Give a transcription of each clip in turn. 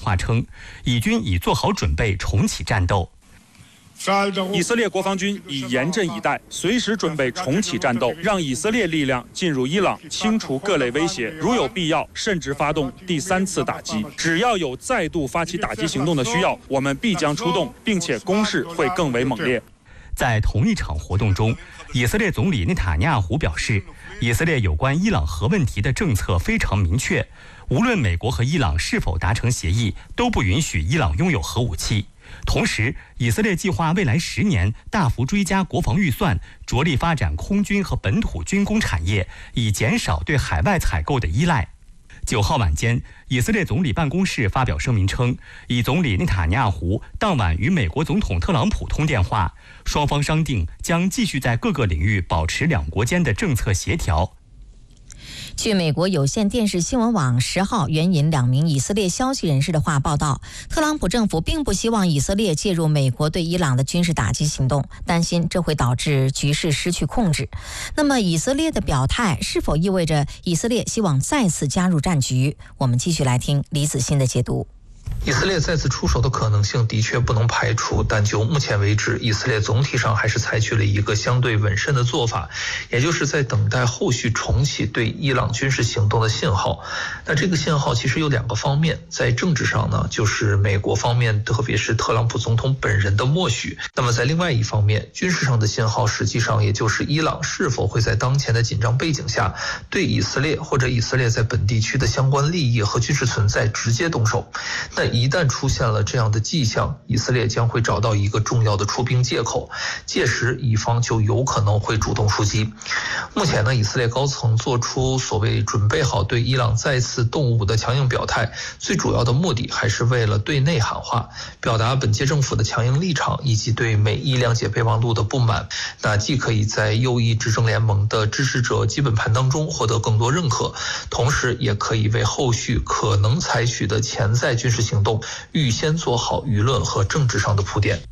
话称，以军已做好准备重启战斗。 以色列国防军已严阵以待，随时准备重启战斗，让以色列力量进入伊朗，清除各类威胁，如有必要，甚至发动第3次打击。只要有再度发起打击行动的需要，我们必将出动，并且攻势会更为猛烈。 在同一场活动中，以色列总理内塔尼亚胡表示，以色列有关伊朗核问题的政策非常明确，无论美国和伊朗是否达成协议，都不允许伊朗拥有核武器。同时，以色列计划未来10年大幅追加国防预算，着力发展空军和本土军工产业，以减少对海外采购的依赖。9号晚间，以色列总理办公室发表声明称，以总理内塔尼亚胡当晚与美国总统特朗普通电话，双方商定将继续在各个领域保持两国间的政策协调。 据美国有线电视新闻网10号援引2名以色列消息人士的话报道，特朗普政府并不希望以色列介入美国对伊朗的军事打击行动，担心这会导致局势失去控制。那么以色列的表态是否意味着以色列希望再次加入战局？我们继续来听李子欣的解读。 以色列再次出手的可能性的确不能排除，但就目前为止，以色列总体上还是采取了一个相对稳慎的做法，也就是在等待后续重启对伊朗军事行动的信号。那这个信号其实有2个方面，在政治上呢，就是美国方面，特别是特朗普总统本人的默许；那么在另外一方面，军事上的信号，实际上也就是伊朗是否会在当前的紧张背景下，对以色列或者以色列在本地区的相关利益和军事存在直接动手。那一旦出现了这样的迹象，以色列将会找到一个重要的出兵借口，届时以方就有可能会主动出击。目前呢，以色列高层做出所谓准备好对伊朗再次动武的强硬表态，最主要的目的还是为了对内喊话，表达本届政府的强硬立场以及对美伊谅解备忘录的不满。那既可以在右翼执政联盟的支持者基本盘当中获得更多认可，同时也可以为后续可能采取的潜在军事行动预先做好舆论和政治上的铺垫。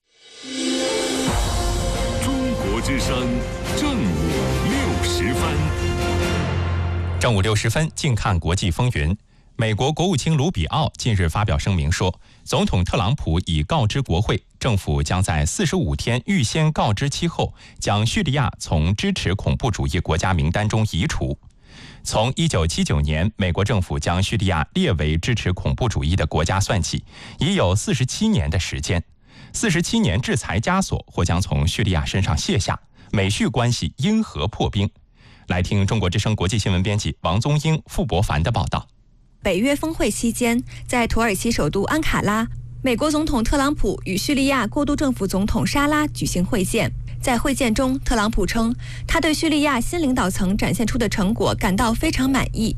中国之声正午60分。 正午60分，静看国际风云。美国国务卿卢比奥近日发表声明说，总统特朗普已告知国会，政府将在45天预先告知期后，将叙利亚从支持恐怖主义国家名单中移除。从1979年美国政府将叙利亚列为支持恐怖主义的国家算起，已有47年的时间。47年制裁枷锁或将从叙利亚身上卸下，美叙关系因何破冰？来听中国之声国际新闻编辑王宗英、傅博凡的报道。 北约峰会期间，在土耳其首都安卡拉，美国总统特朗普与叙利亚过渡政府总统沙拉举行会见。在会见中，特朗普称，他对叙利亚新领导层展现出的成果感到非常满意。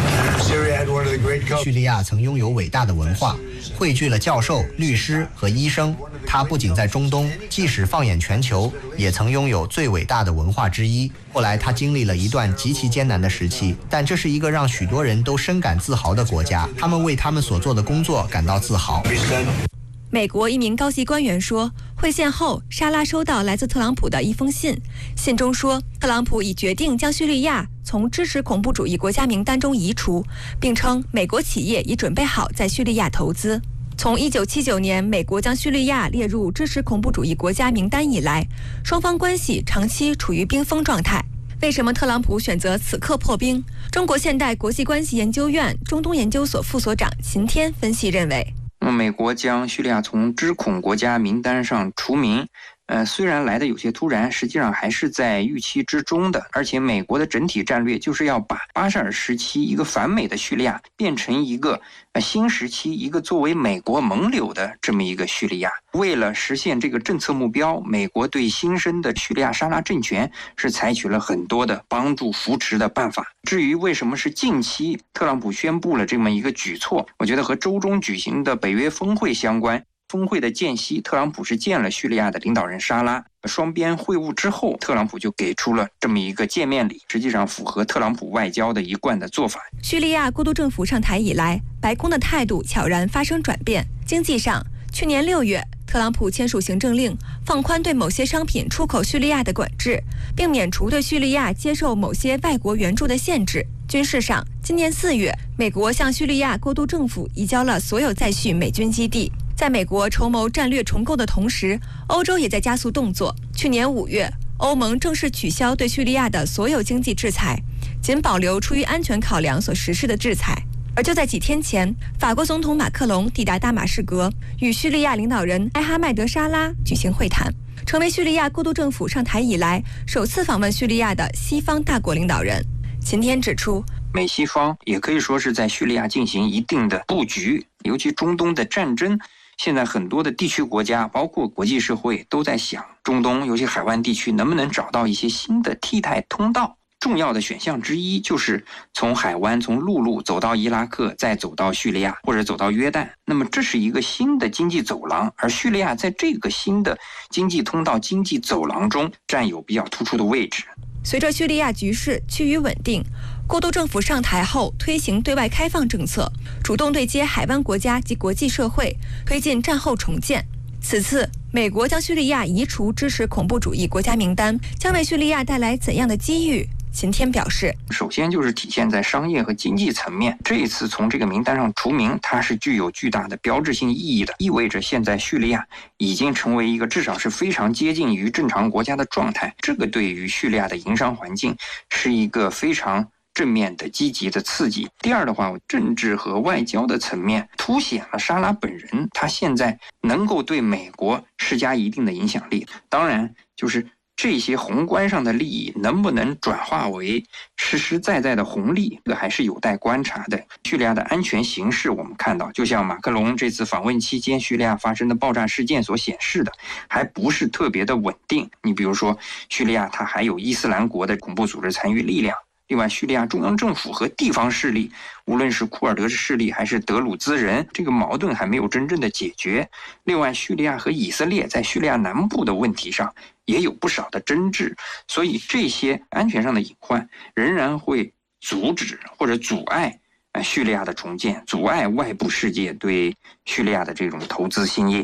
叙利亚曾拥有伟大的文化，汇聚了教授、律师和医生。它不仅在中东，即使放眼全球，也曾拥有最伟大的文化之一。后来，他经历了一段极其艰难的时期，但这是一个让许多人都深感自豪的国家。他们为他们所做的工作感到自豪。 美国一名高级官员说，会见后，沙拉收到来自特朗普的一封信，信中说，特朗普已决定将叙利亚从支持恐怖主义国家名单中移除，并称美国企业已准备好在叙利亚投资。从1979年美国将叙利亚列入支持恐怖主义国家名单以来，双方关系长期处于冰封状态。为什么特朗普选择此刻破冰？中国现代国际关系研究院中东研究所副所长秦天分析认为， 美国将叙利亚从支恐国家名单上除名，虽然来的有些突然，实际上还是在预期之中的。而且美国的整体战略就是要把巴沙尔时期一个反美的叙利亚变成一个新时期一个作为美国盟友的这么一个叙利亚。为了实现这个政策目标，美国对新生的叙利亚沙拉政权是采取了很多的帮助扶持的办法。至于为什么是近期特朗普宣布了这么一个举措，我觉得和周中举行的北约峰会相关。峰会的间隙，特朗普是见了叙利亚的领导人沙拉，双边会晤之后，特朗普就给出了这么一个见面礼，实际上符合特朗普外交的一贯的做法。 叙利亚过渡政府上台以来，白宫的态度悄然发生转变。经济上，去年6月，特朗普签署行政令，放宽对某些商品出口叙利亚的管制，并免除对叙利亚接受某些外国援助的限制。 军事上，今年4月，美国向叙利亚过渡政府移交了所有在叙美军基地。在美国筹谋战略重构的同时，欧洲也在加速动作。去年5月，欧盟正式取消对叙利亚的所有经济制裁，仅保留出于安全考量所实施的制裁。而就在几天前，法国总统马克龙抵达大马士革，与叙利亚领导人埃哈迈德·沙拉举行会谈，成为叙利亚过渡政府上台以来首次访问叙利亚的西方大国领导人。秦天指出， 美西方也可以说是在叙利亚进行一定的布局，尤其中东的战争，现在很多的地区国家，包括国际社会都在想，中东尤其海湾地区能不能找到一些新的替代通道。重要的选项之一就是从海湾、从陆路走到伊拉克，再走到叙利亚或者走到约旦。那么这是一个新的经济走廊，而叙利亚在这个新的经济通道、经济走廊中占有比较突出的位置。 随着叙利亚局势趋于稳定，过渡政府上台后推行对外开放政策，主动对接海湾国家及国际社会，推进战后重建。此次美国将叙利亚移除支持恐怖主义国家名单，将为叙利亚带来怎样的机遇？秦天表示， 首先就是体现在商业和经济层面，这一次从这个名单上除名，它是具有巨大的标志性意义的，意味着现在叙利亚已经成为一个至少是非常接近于正常国家的状态，这个对于叙利亚的营商环境是一个非常正面的积极的刺激。第二的话，政治和外交的层面凸显了沙拉本人他现在能够对美国施加一定的影响力，当然就是这些宏观上的利益能不能转化为实实在在的红利，这个还是有待观察的。叙利亚的安全形势我们看到，就像马克龙这次访问期间叙利亚发生的爆炸事件所显示的，还不是特别的稳定。你比如说叙利亚它还有伊斯兰国的恐怖组织参与力量，另外叙利亚中央政府和地方势力，无论是库尔德势力还是德鲁兹人，这个矛盾还没有真正的解决。另外叙利亚和以色列在叙利亚南部的问题上也有不少的争执，所以这些安全上的隐患仍然会阻止或者阻碍叙利亚的重建，阻碍外部世界对叙利亚的这种投资兴业。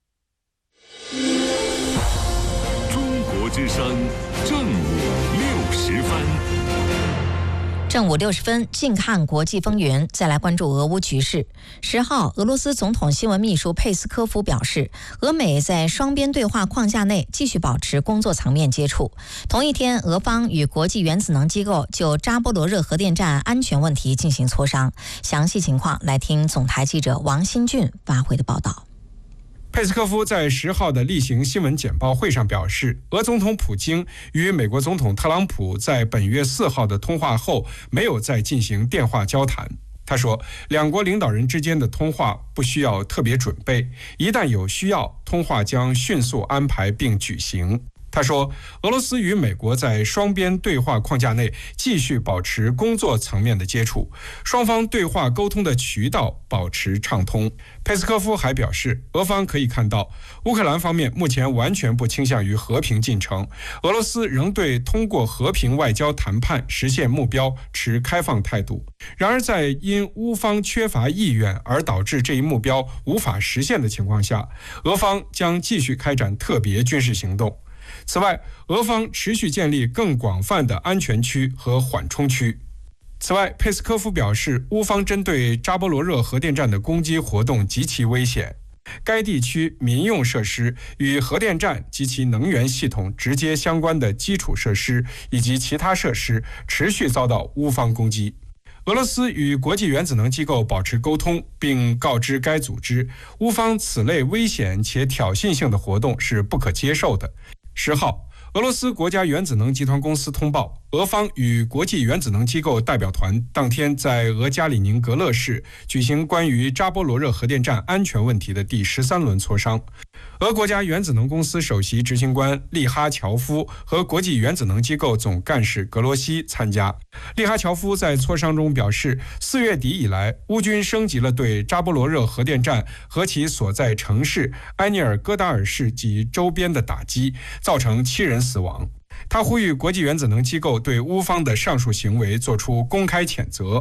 中国之声正午60分。 正午60分，近看国际风云。再来关注俄乌局势。10号，俄罗斯总统新闻秘书佩斯科夫表示，俄美在双边对话框架内继续保持工作层面接触。同一天，俄方与国际原子能机构就扎波罗热核电站安全问题进行磋商。详细情况来听总台记者王新俊发回的报道。 佩斯科夫在10号的例行新闻简报会上表示，俄总统普京与美国总统特朗普在本月4号的通话后没有再进行电话交谈。他说，两国领导人之间的通话不需要特别准备，一旦有需要，通话将迅速安排并举行。他说，俄罗斯与美国在双边对话框架内继续保持工作层面的接触，双方对话沟通的渠道保持畅通。佩斯科夫还表示，俄方可以看到，乌克兰方面目前完全不倾向于和平进程，俄罗斯仍对通过和平外交谈判实现目标持开放态度。然而，在因乌方缺乏意愿而导致这一目标无法实现的情况下，俄方将继续开展特别军事行动。此外，俄方持续建立更广泛的安全区和缓冲区。此外，佩斯科夫表示，乌方针对扎波罗热核电站的攻击活动极其危险，该地区民用设施与核电站及其能源系统直接相关的基础设施以及其他设施持续遭到乌方攻击。俄罗斯与国际原子能机构保持沟通，并告知该组织，乌方此类危险且挑衅性的活动是不可接受的。10号，俄罗斯国家原子能集团公司通报，俄方与国际原子能机构代表团当天在俄加里宁格勒市举行关于扎波罗热核电站安全问题的第13轮磋商。俄国家原子能公司首席执行官利哈乔夫和国际原子能机构总干事格罗西参加。利哈乔夫在磋商中表示，4月底以来，乌军升级了对扎波罗热核电站和其所在城市埃涅尔戈达尔市及周边的打击，造成7人死亡。他呼吁国际原子能机构对乌方的上述行为作出公开谴责。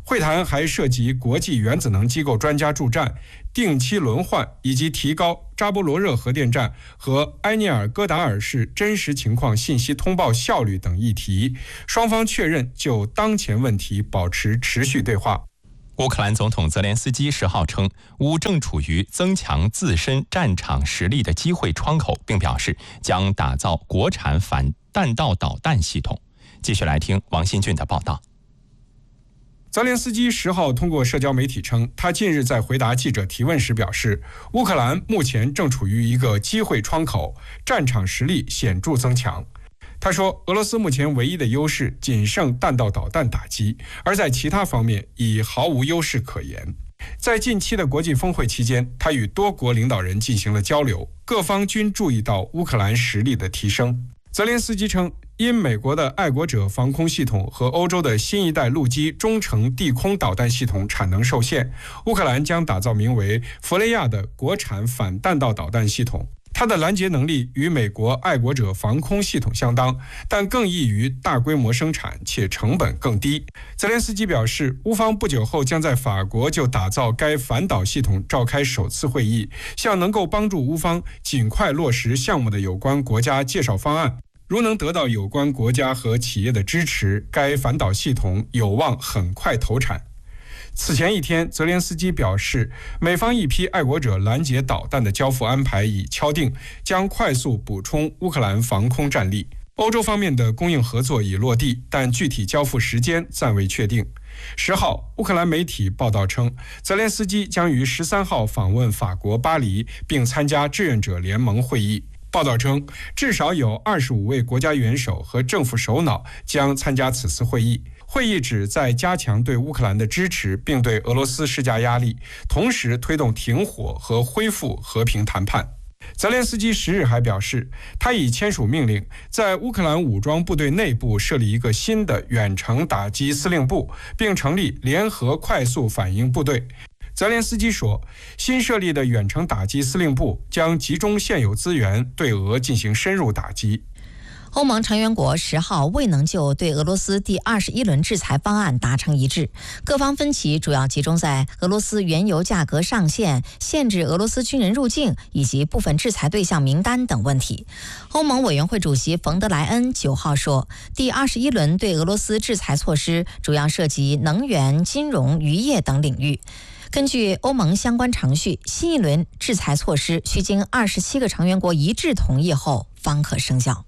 会谈还涉及国际原子能机构专家驻站、定期轮换以及提高扎波罗热核电站和埃涅尔戈达尔市真实情况信息通报效率等议题。双方确认就当前问题保持持续对话。 乌克兰总统泽连斯基10号称，乌正处于增强自身战场实力的机会窗口，并表示将打造国产反弹道导弹系统。继续来听王新俊的报道。 泽连斯基10号通过社交媒体称，他近日在回答记者提问时表示，乌克兰目前正处于一个机会窗口，战场实力显著增强。他说，俄罗斯目前唯一的优势仅剩弹道导弹打击，而在其他方面已毫无优势可言。在近期的国际峰会期间，他与多国领导人进行了交流，各方均注意到乌克兰实力的提升。泽连斯基称，因美国的爱国者防空系统和欧洲的新一代陆基中程地空导弹系统产能受限，乌克兰将打造名为弗雷亚的国产反弹道导弹系统。它的拦截能力与美国爱国者防空系统相当，但更易于大规模生产，且成本更低。泽连斯基表示，乌方不久后将在法国就打造该反导系统召开首次会议，向能够帮助乌方尽快落实项目的有关国家介绍方案。如能得到有关国家和企业的支持，该反导系统有望很快投产。此前一天，泽连斯基表示，美方一批爱国者拦截导弹的交付安排已敲定，将快速补充乌克兰防空战力。欧洲方面的供应合作已落地，但具体交付时间暂未确定。10号，乌克兰媒体报道称，泽连斯基将于13号访问法国巴黎，并参加志愿者联盟会议。报道称，至少有25位国家元首和政府首脑将参加此次会议。会议旨在加强对乌克兰的支持，并对俄罗斯施加压力，同时推动停火和恢复和平谈判。泽连斯基10日还表示，他已签署命令，在乌克兰武装部队内部设立一个新的远程打击司令部，并成立联合快速反应部队。泽连斯基说，新设立的远程打击司令部将集中现有资源，对俄进行深入打击。 欧盟成员国10号未能就对俄罗斯第21轮制裁方案达成一致，各方分歧主要集中在俄罗斯原油价格上限、限制俄罗斯军人入境以及部分制裁对象名单等问题。欧盟委员会主席冯德莱恩9号说，第21轮对俄罗斯制裁措施主要涉及能源、金融、渔业等领域。根据欧盟相关程序，新一轮制裁措施需经27个成员国一致同意后方可生效。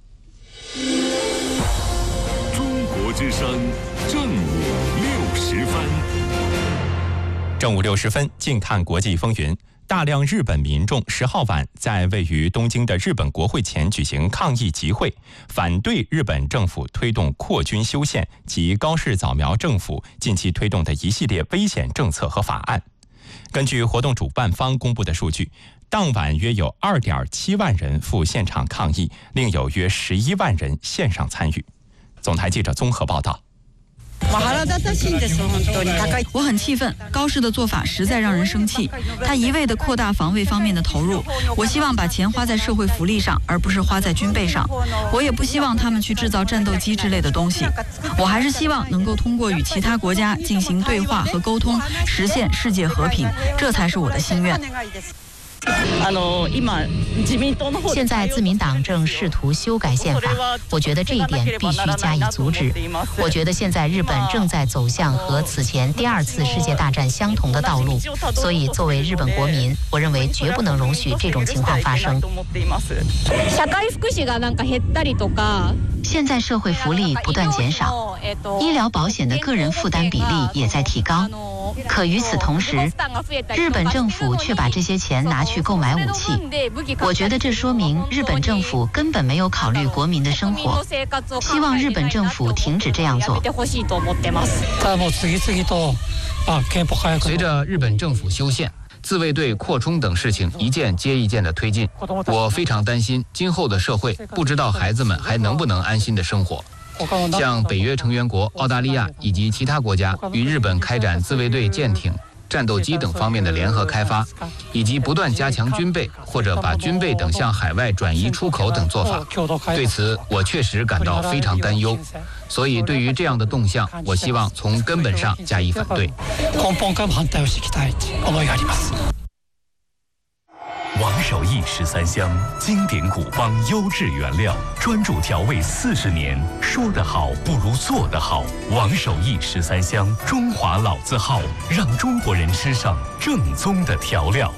中国之声正午60分。 正午60分，近看国际风云。大量日本民众10号晚在位于东京的日本国会前举行抗议集会，反对日本政府推动扩军修宪及高市早苗政府近期推动的一系列危险政策和法案。根据活动主办方公布的数据，当晚约有2.7万人赴现场抗议，另有约11万人线上参与。总台记者综合报道。 我很气愤，高市的做法实在让人生气。他一味地扩大防卫方面的投入，我希望把钱花在社会福利上，而不是花在军备上。我也不希望他们去制造战斗机之类的东西。我还是希望能够通过与其他国家进行对话和沟通，实现世界和平，这才是我的心愿。 现在自民党正试图修改宪法，我觉得这一点必须加以阻止。我觉得现在日本正在走向和此前第2次世界大战相同的道路，所以作为日本国民，我认为绝不能容许这种情况发生。现在社会福利不断减少，医疗保险的个人负担比例也在提高。可与此同时，日本政府却把这些钱拿去购买武器。我觉得这说明日本政府根本没有考虑国民的生活。希望日本政府停止这样做。 随着日本政府修宪、自卫队扩充等事情一件接一件的推进，我非常担心今后的社会不知道孩子们还能不能安心的生活。像北约成员国澳大利亚以及其他国家与日本开展自卫队舰艇、 战斗机等方面的联合开发，以及不断加强军备或者把军备等向海外转移出口等做法。对此，我确实感到非常担忧。所以，对于这样的动向，我希望从根本上加以反对。 王守义13香，经典古方，优质原料，专注调味40年。说得好不如做得好。王守义13香，中华老字号，让中国人吃上正宗的调料。